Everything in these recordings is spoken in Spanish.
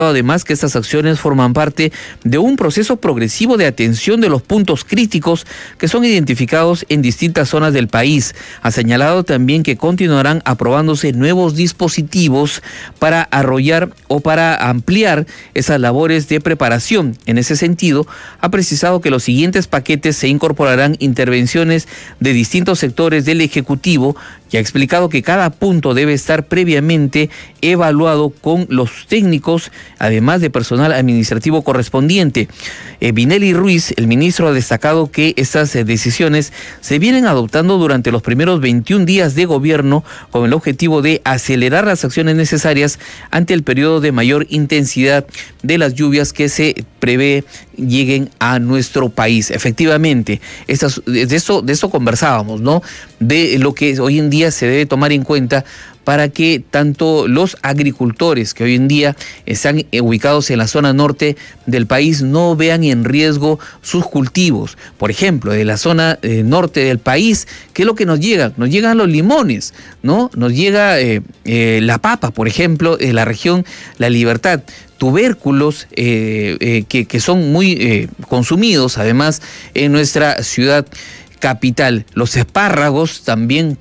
además que estas acciones forman parte de un proceso progresivo de atención de los puntos críticos que son identificados en distintas zonas del país. Ha señalado también que continuarán aprobándose nuevos dispositivos para arrollar o para ampliar esas labores de preparación. En ese sentido, ha precisado que los siguientes paquetes se incorporarán intervenciones de distintos sectores del Ejecutivo y ha explicado que cada punto debe estar previamente evaluado con los técnicos, además de personal administrativo correspondiente. Vinelli Ruiz, el ministro, ha destacado que estas decisiones se vienen adoptando durante los primeros 21 días de gobierno con el objetivo de acelerar las acciones necesarias ante el periodo de mayor intensidad de las lluvias que se prevé lleguen a nuestro país. Efectivamente, de eso conversábamos, ¿no? De lo que hoy en día se debe tomar en cuenta para que tanto los agricultores que hoy en día están ubicados en la zona norte del país no vean en riesgo sus cultivos. Por ejemplo, de la zona norte del país, ¿qué es lo que nos llega? Nos llegan los limones, ¿no? Nos llega la papa, por ejemplo, de la región La Libertad. Tubérculos que son muy consumidos además en nuestra ciudad capital. Los espárragos también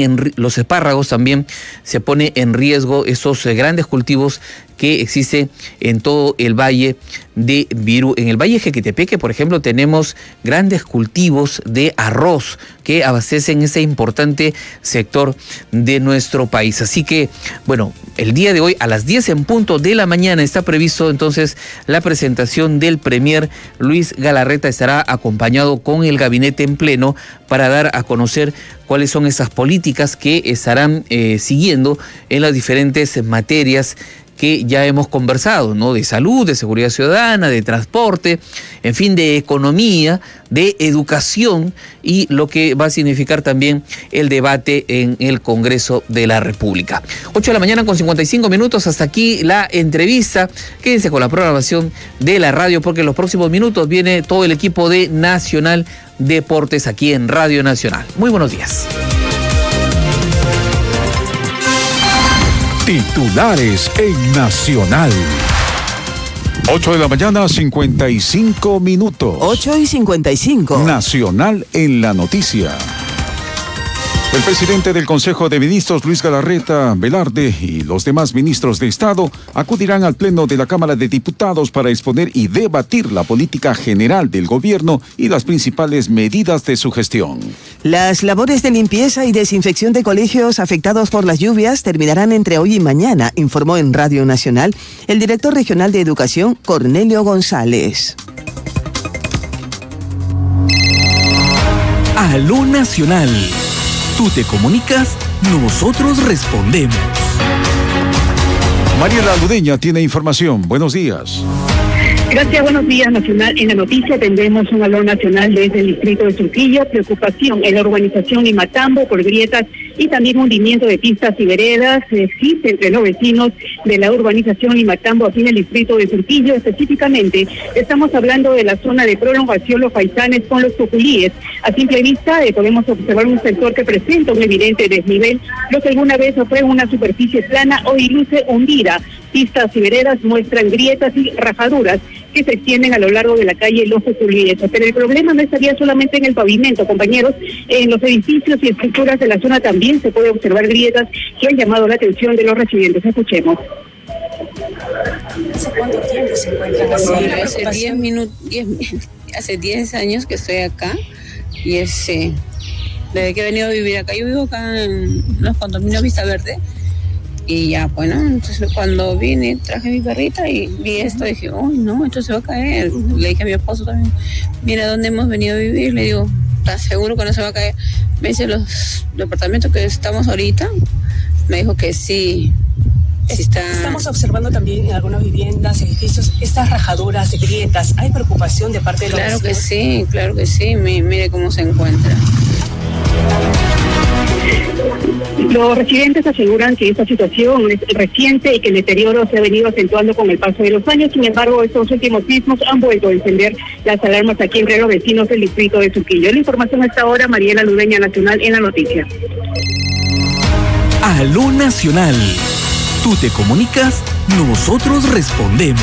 se pone en riesgo esos grandes cultivos que existen en todo el valle de Virú. En el valle de Jequitepeque, por ejemplo, tenemos grandes cultivos de arroz que abastecen ese importante sector de nuestro país. Así que, bueno, el día de hoy a las 10 en punto de la mañana está previsto entonces la presentación del Premier Luis Galarreta. Estará acompañado con el gabinete en pleno para dar a conocer cuáles son esas políticas que estarán siguiendo en las diferentes materias que ya hemos conversado, ¿no? De salud, de seguridad ciudadana, de transporte, en fin, de economía, de educación y lo que va a significar también el debate en el Congreso de la República. 8 de la mañana con 55 minutos, hasta aquí la entrevista. Quédense con la programación de la radio porque en los próximos minutos viene todo el equipo de Nacional Deportes aquí en Radio Nacional. Muy buenos días. Titulares en Nacional. 8 de la mañana, 55 minutos. 8:55. Nacional en la noticia. El presidente del Consejo de Ministros, Luis Galarreta Velarde, y los demás ministros de Estado acudirán al Pleno de la Cámara de Diputados para exponer y debatir la política general del gobierno y las principales medidas de su gestión. Las labores de limpieza y desinfección de colegios afectados por las lluvias terminarán entre hoy y mañana, informó en Radio Nacional el director regional de Educación, Cornelio González. Aló Nacional. Tú te comunicas, nosotros respondemos. Mariela Ludeña tiene información. Buenos días. Gracias, buenos días, Nacional. En la noticia tendremos un aló nacional desde el distrito de Surquillo, preocupación en la urbanización Limatambo por grietas y también hundimiento de pistas y veredas. Existe entre los vecinos de la urbanización Limatambo aquí en el distrito de Surquillo. Específicamente estamos hablando de la zona de prolongación Los Faisanes con Los Coculíes. A simple vista podemos observar un sector que presenta un evidente desnivel, lo que alguna vez fue una superficie plana hoy luce hundida. Pistas y veredas muestran grietas y rajaduras que se extienden a lo largo de la calle Los Coculíes. Pero el problema no estaría solamente en el pavimento, compañeros. En los edificios y estructuras de la zona también se puede observar grietas que han llamado la atención de los residentes. Escuchemos. ¿Hace cuánto tiempo se encuentran así? Hace 10 años que estoy acá y desde que he venido a vivir acá. Yo vivo acá en los condominios Vista Verde. Y ya, bueno, entonces cuando vine, traje mi perrita y vi esto y dije, uy, no, esto se va a caer. Le dije a mi esposo también, mira dónde hemos venido a vivir. Le digo, ¿estás seguro que no se va a caer? Me dice, los departamentos que estamos ahorita, me dijo que sí. Estamos observando también en algunas viviendas, edificios, estas rajaduras, grietas. ¿Hay preocupación de parte de los vecinos? Claro que sí. Mire cómo se encuentra. Los residentes aseguran que esta situación es reciente y que el deterioro se ha venido acentuando con el paso de los años. Sin embargo, estos últimos sismos han vuelto a encender las alarmas aquí entre los vecinos del distrito de Surquillo. La información a esta hora, Mariela Ludeña, Nacional en la noticia. Aló Nacional. Tú te comunicas, nosotros respondemos.